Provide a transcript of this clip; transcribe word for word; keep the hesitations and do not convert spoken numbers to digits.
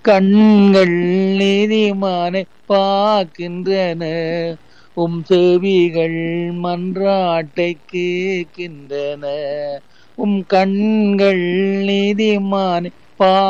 கண்கள் நீதிமானை பார்க்கின்றன, உம் செவிகள் மன்றாட்டை கேட்கின்றன. உம் கண்கள் நீதிமானை பா